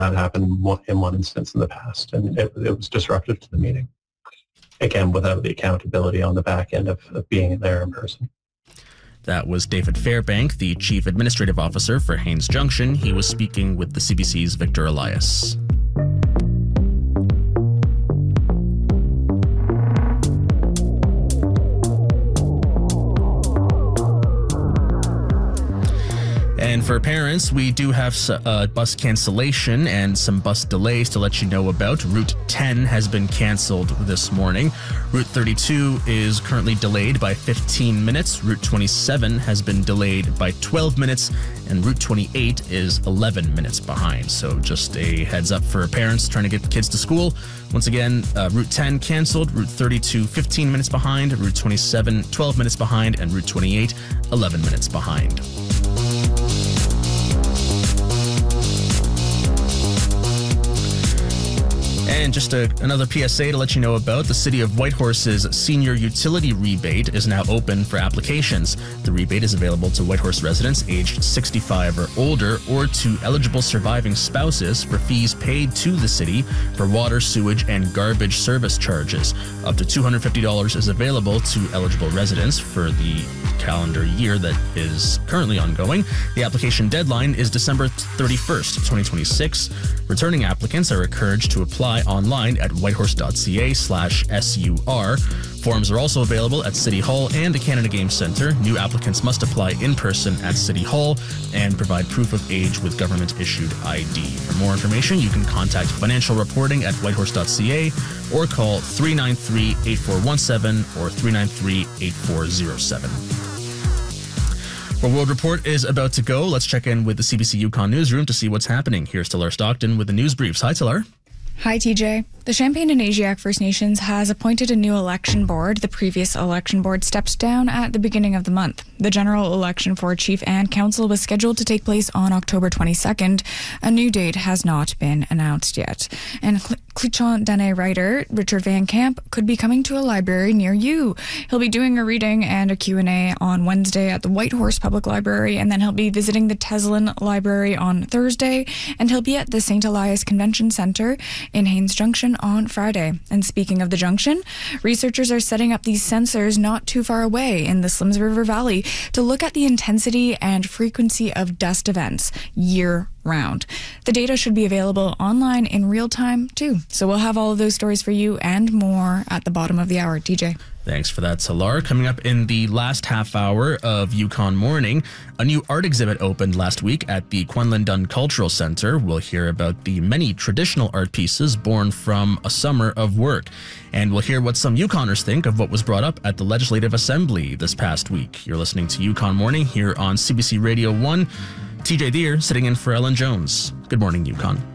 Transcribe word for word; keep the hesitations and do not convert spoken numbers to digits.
that happened in one instance in the past, and it, it was disruptive to the meeting. Again, without the accountability on the back end of, of being there in person. That was David Fairbank, the Chief Administrative Officer for Haines Junction. He was speaking with the C B C's Victor Elias. And for parents, we do have uh, bus cancellation and some bus delays to let you know about. Route ten has been canceled this morning. Route thirty-two is currently delayed by fifteen minutes. Route twenty-seven has been delayed by twelve minutes. And Route twenty-eight is eleven minutes behind. So just a heads up for parents trying to get the kids to school. Once again, uh, Route ten canceled. Route thirty-two, fifteen minutes behind. Route twenty-seven, twelve minutes behind. And Route twenty-eight, eleven minutes behind. And just a, another P S A to let you know about, the City of Whitehorse's senior utility rebate is now open for applications. The rebate is available to Whitehorse residents aged sixty-five or older, or to eligible surviving spouses for fees paid to the city for water, sewage, and garbage service charges. Up to two hundred fifty dollars is available to eligible residents for the calendar year that is currently ongoing. The application deadline is December thirty-first, twenty twenty-six. Returning applicants are encouraged to apply online at whitehorse.ca slash SUR. Forms are also available at City Hall and the Canada Game Centre. New applicants must apply in person at City Hall and provide proof of age with government-issued I D. For more information, you can contact financial reporting at whitehorse.ca or call three nine three, eight four one seven or three nine three, eight four zero seven. Well, World Report is about to go. Let's check in with the C B C Yukon newsroom to see what's happening. Here's Talar Stockton with the news briefs. Hi, Talar. Hi, T J. The Champagne and Asiatic First Nations has appointed a new election board. The previous election board stepped down at the beginning of the month. The general election for chief and council was scheduled to take place on October twenty-second. A new date has not been announced yet. And Clichon Dene writer Richard Van Camp could be coming to a library near you. He'll be doing a reading and a Q and A on Wednesday at the Whitehorse Public Library, and then he'll be visiting the Teslin Library on Thursday, and he'll be at the Saint Elias Convention Centre in Haines Junction on Friday. And speaking of the junction, researchers are setting up these sensors not too far away in the Slims River Valley to look at the intensity and frequency of dust events year round. The data should be available online in real time too. So we'll have all of those stories for you and more at the bottom of the hour. D J. Thanks for that, Talar. Coming up in the last half hour of Yukon Morning, a new art exhibit opened last week at the Quenlin Dunn Cultural Centre. We'll hear about the many traditional art pieces born from a summer of work. And we'll hear what some Yukoners think of what was brought up at the Legislative Assembly this past week. You're listening to Yukon Morning here on C B C Radio one. T J Deere sitting in for Ellen Jones. Good morning, Yukon.